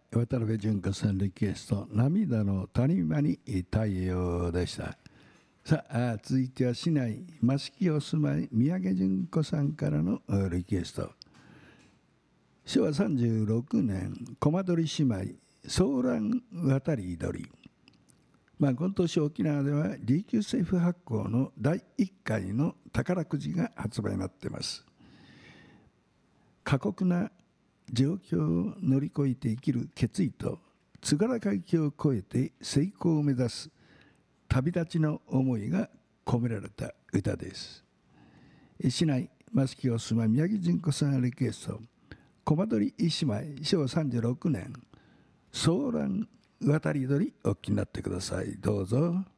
渡辺淳子さんリクエスト、涙の谷間に太陽でした。さあ、続いては市内、益城お住まい、三宅淳子さんからのリクエスト。昭和36年、駒取姉妹、ソーラン渡り鳥。この年沖縄では琉球政府発行の第1回の宝くじが発売になっています。過酷な状況を乗り越えて生きる決意と津軽海峡を越えて成功を目指す旅立ちの思いが込められた歌です。市内益城お住まい宮城純子さんリクエスト、駒取姉妹、昭和36年、ソーラン渡り鳥お聴きになってください。どうぞ。